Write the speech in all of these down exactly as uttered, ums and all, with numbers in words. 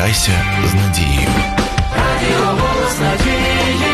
Прокидайся з надією. Радіо «Голос надії».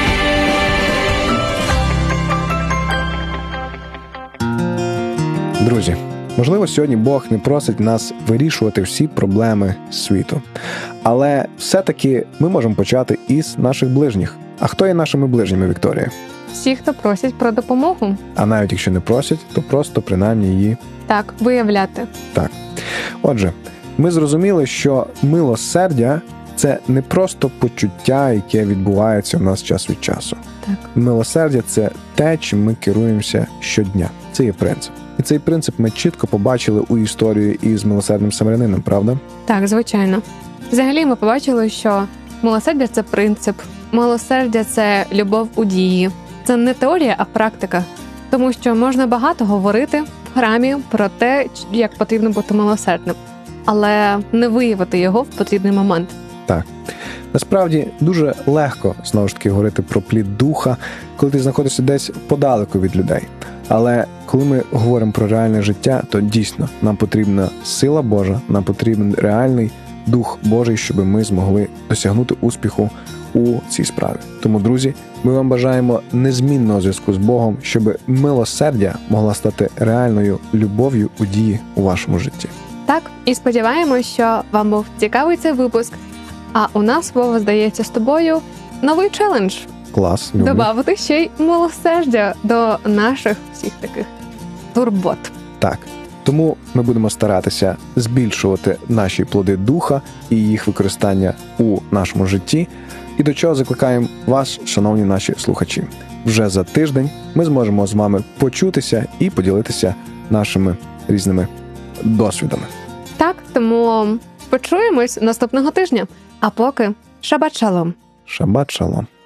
Друзі, можливо, сьогодні Бог не просить нас вирішувати всі проблеми світу. Але все-таки ми можемо почати із наших ближніх. А хто є нашими ближніми, Вікторія? Всі, хто просять про допомогу. А навіть якщо не просять, то просто принаймні її... Так, виявляти. Так. Отже, ми зрозуміли, що милосердя – це не просто почуття, яке відбувається в нас час від часу. Так. Милосердя – це те, чим ми керуємося щодня. Це є принцип. І цей принцип ми чітко побачили у історії із милосердним самарянином, правда? Так, звичайно. Взагалі ми побачили, що милосердя – це принцип. Милосердя – це любов у дії. Це не теорія, а практика. Тому що можна багато говорити в храмі про те, як потрібно бути милосердним, але не виявити його в потрібний момент. Так. Насправді, дуже легко, знову ж таки, говорити про плід духа, коли ти знаходишся десь подалеку від людей. Але коли ми говоримо про реальне життя, то дійсно нам потрібна сила Божа, нам потрібен реальний Дух Божий, щоб ми змогли досягнути успіху у цій справі. Тому, друзі, ми вам бажаємо незмінного зв'язку з Богом, щоб милосердя могла стати реальною любов'ю у дії у вашому житті. Так, і сподіваємось, що вам був цікавий цей випуск. А у нас, Вова, здається, з тобою новий челендж. Клас, люблю. Добавити ще й милосердя до наших всіх таких турбот. Так. Тому ми будемо старатися збільшувати наші плоди духа і їх використання у нашому житті. І до чого закликаємо вас, шановні наші слухачі. Вже за тиждень ми зможемо з вами почутися і поділитися нашими різними досвідами. Так, тому почуємось наступного тижня. А поки шабат шалом. Шабат шалом.